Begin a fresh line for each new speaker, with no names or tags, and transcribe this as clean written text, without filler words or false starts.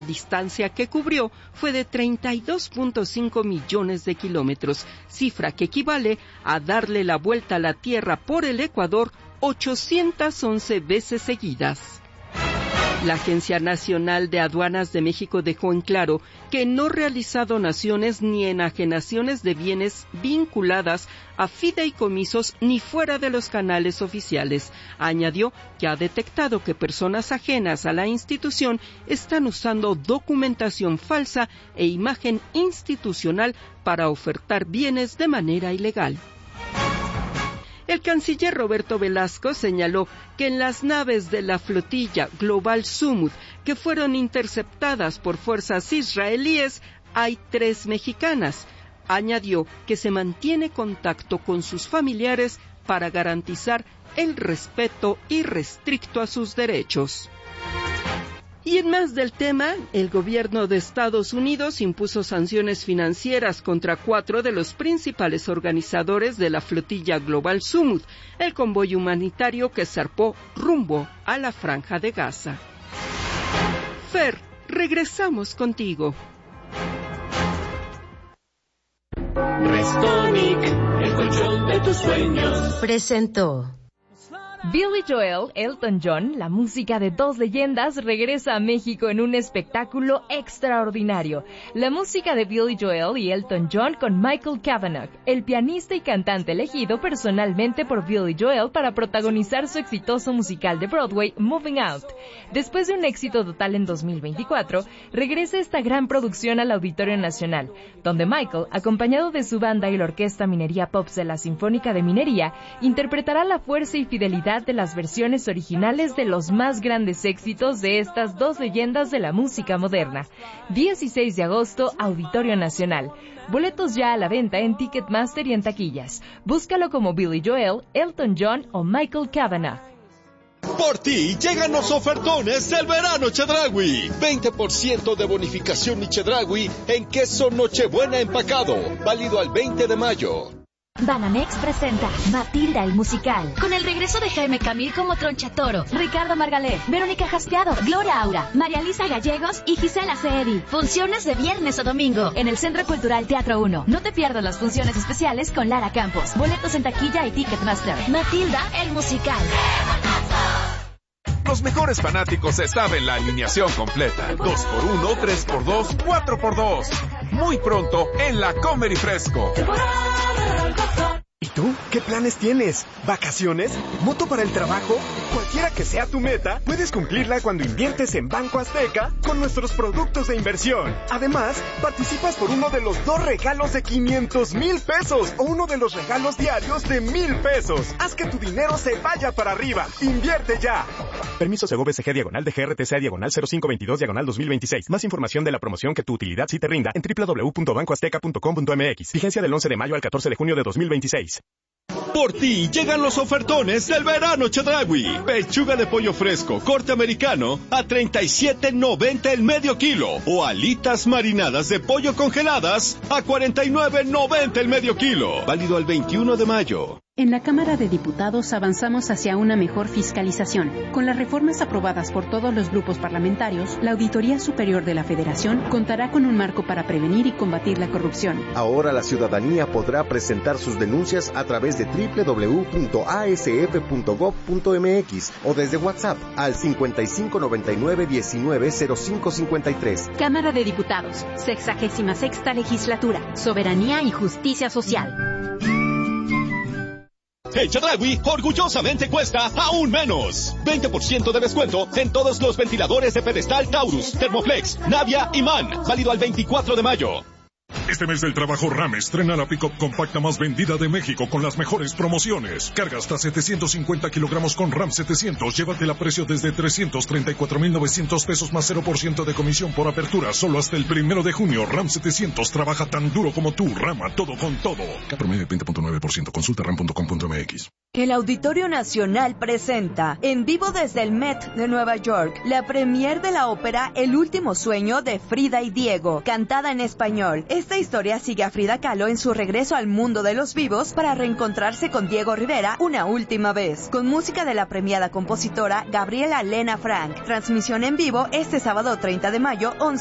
La distancia que cubrió fue de 32.5 millones de kilómetros, cifra que equivale a darle la vuelta a la Tierra por el Ecuador 811 veces seguidas. La Agencia Nacional de Aduanas de México dejó en claro que no realiza donaciones ni enajenaciones de bienes vinculadas a fideicomisos ni fuera de los canales oficiales. Añadió que ha detectado que personas ajenas a la institución están usando documentación falsa e imagen institucional para ofertar bienes de manera ilegal. El canciller Roberto Velasco señaló que en las naves de la flotilla Global Sumud que fueron interceptadas por fuerzas israelíes hay 3 mexicanas. Añadió que se mantiene contacto con sus familiares para garantizar el respeto irrestricto a sus derechos. Y en más del tema, el gobierno de Estados Unidos impuso sanciones financieras contra 4 de los principales organizadores de la flotilla Global Sumud, el convoy humanitario que zarpó rumbo a la Franja de Gaza. Fer, regresamos contigo.
Restonic, el colchón de tus sueños.
Presentó.
Billy Joel, Elton John, la música de 2 leyendas, regresa a México en un espectáculo extraordinario. La música de Billy Joel y Elton John con Michael Cavanagh, el pianista y cantante elegido personalmente por Billy Joel para protagonizar su exitoso musical de Broadway, Moving Out. Después de un éxito total en 2024, regresa esta gran producción al Auditorio Nacional, donde Michael, acompañado de su banda y la Orquesta Minería Pops de la Sinfónica de Minería, interpretará la fuerza y fidelidad de las versiones originales de los más grandes éxitos de estas 2 leyendas de la música moderna. 16 de agosto, Auditorio Nacional. Boletos ya a la venta en Ticketmaster y en taquillas. Búscalo como Billy Joel, Elton John o Michael Cavanagh.
Por ti llegan los ofertones del verano Chedraui. 20% de bonificación y Chedraui en queso Nochebuena empacado. Válido al 20 de mayo.
Banamex presenta Matilda el musical, con el regreso de Jaime Camil como Troncha Toro, Ricardo Margalef, Verónica Jaspeado, Gloria Aura, María Lisa Gallegos y Gisela Cedi. Funciones de viernes o domingo en el Centro Cultural Teatro 1. No te pierdas las funciones especiales con Lara Campos. Boletos en taquilla y Ticketmaster. Matilda el musical.
Los mejores fanáticos se saben la alineación completa. 2x1, 3x2, 4x2. Muy pronto en la Comer y Fresco.
¿Y tú? ¿Qué planes tienes? ¿Vacaciones? ¿Moto para el trabajo? Cualquiera que sea tu meta, puedes cumplirla cuando inviertes en Banco Azteca con nuestros productos de inversión. Además, participas por uno de los 2 regalos de 500,000 pesos o uno de los regalos diarios de 1,000 pesos. Haz que tu dinero se vaya para arriba. ¡Invierte ya! Permiso Segov-SG /de GRTC /0522/2026. Más información de la promoción que tu utilidad sí te rinda en www.bancoazteca.com.mx. Vigencia del 11 de mayo al 14 de junio de 2026.
Por ti llegan los ofertones del verano Chedraui. Pechuga de pollo fresco, corte americano, a $37.90 el medio kilo. O alitas marinadas de pollo congeladas, a $49.90 el medio kilo. Válido al 21 de mayo.
En la Cámara de Diputados avanzamos hacia una mejor fiscalización. Con las reformas aprobadas por todos los grupos parlamentarios, la Auditoría Superior de la Federación contará con un marco para prevenir y combatir la corrupción.
Ahora la ciudadanía podrá presentar sus denuncias a través de www.asf.gov.mx o desde WhatsApp al 5599-190553.
Cámara de Diputados, 66ª Legislatura, Soberanía y Justicia Social.
El Chedraui orgullosamente cuesta aún menos. 20% de descuento en todos los ventiladores de pedestal Taurus, Thermoflex, Navia y MAN. Válido al 24 de mayo.
Este mes del trabajo RAM estrena la pick-up compacta más vendida de México con las mejores promociones. Carga hasta 750 kilogramos con RAM 700. Llévatela a precio desde 334,900 pesos más 0% de comisión por apertura. Solo hasta el 1 de junio. RAM 700 trabaja tan duro como tú. Rama todo con todo. K promedio 20.9%. Consulta ram.com.mx.
El Auditorio Nacional presenta, en vivo desde el Met de Nueva York, la premier de la ópera El último sueño de Frida y Diego, cantada en español. Esta historia sigue a Frida Kahlo en su regreso al mundo de los vivos para reencontrarse con Diego Rivera una última vez, con música de la premiada compositora Gabriela Lena Frank. Transmisión en vivo este sábado 30 de mayo, 11